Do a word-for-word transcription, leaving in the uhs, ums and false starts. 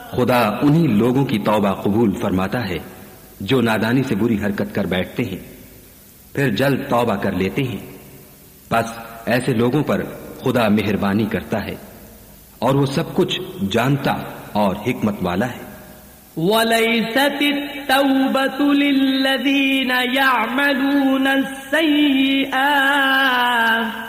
खुदा उन्हीं लोगों की तौबा कबूल फरमाता है जो नादानी से बुरी हरकत कर बैठते हैं फिर जल्द तौबा कर लेते हैं। बस ऐसे लोगों पर खुदा मेहरबानी करता है और वो सब कुछ जानता और हिकमत वाला है। वलैसति तौबतु लिल्लज़ीना यअमलूना अस्सय्यिआत